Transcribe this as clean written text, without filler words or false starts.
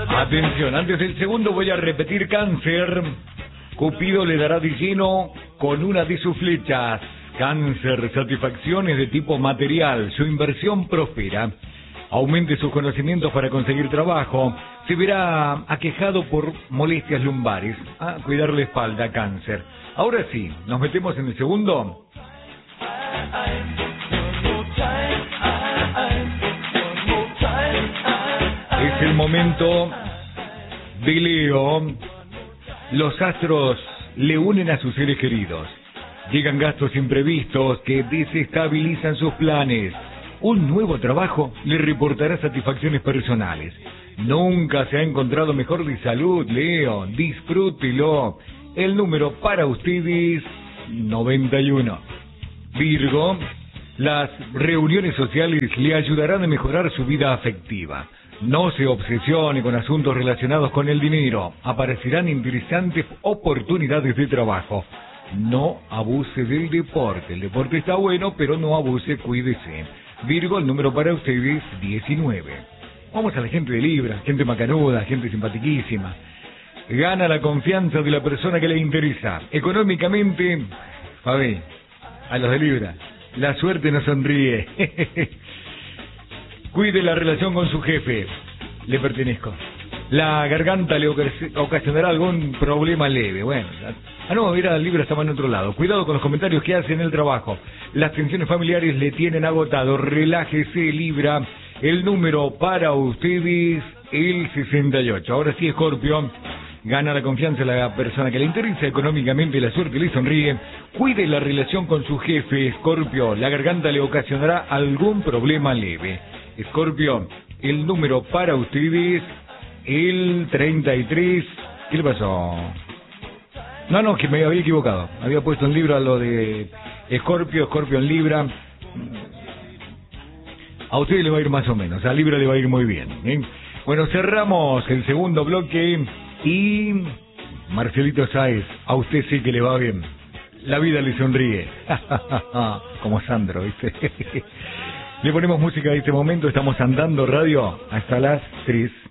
Atención, antes del segundo voy a repetir Cáncer. Cupido le dará de lleno con una de sus flechas. Cáncer, satisfacciones de tipo material, su inversión prospera. Aumente sus conocimientos para conseguir trabajo. Se verá aquejado por molestias lumbares. Cuidar la espalda, Cáncer. Ahora sí, nos metemos en el segundo. Es el momento de Leo. Los astros le unen a sus seres queridos. Llegan gastos imprevistos que desestabilizan sus planes. Un nuevo trabajo le reportará satisfacciones personales. Nunca se ha encontrado mejor de salud, Leo. Disfrútelo. El número para ustedes, 91. Virgo, las reuniones sociales le ayudarán a mejorar su vida afectiva. No se obsesione con asuntos relacionados con el dinero. Aparecerán interesantes oportunidades de trabajo. No abuse del deporte. El deporte está bueno, pero no abuse, cuídese. Virgo, el número para ustedes, 19. Vamos a la gente de Libra, gente macanuda, gente simpatiquísima. Gana la confianza de la persona que le interesa. Económicamente, a los de Libra, la suerte nos sonríe. Cuide la relación con su jefe. Le pertenezco. La garganta le ocasionará algún problema leve. Bueno, mira, Libra estaba en otro lado. Cuidado con los comentarios que hace en el trabajo. Las tensiones familiares le tienen agotado. Relájese, Libra. El número para ustedes, el 68. Ahora sí, Escorpio. Gana la confianza de la persona que le interesa. Económicamente la suerte le sonríe. Cuide la relación con su jefe, Escorpio. La garganta le ocasionará algún problema leve. Escorpio, el número para ustedes, el 33. ¿Qué le pasó? No, que me había equivocado. Había puesto en Libra lo de Escorpio en Libra. A ustedes le va a ir más o menos. A Libra le va a ir muy bien. Bueno, cerramos el segundo bloque. Y Marcelito Sáez, a usted sí que le va bien. La vida le sonríe. Como Sandro, ¿viste? Le ponemos música en este momento. Estamos andando radio hasta las 3.